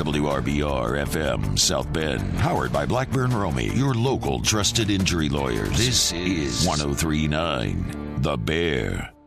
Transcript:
WRBR FM South Bend, powered by Blackburn Romey, your local trusted injury lawyers. This is 103.9 The Bear.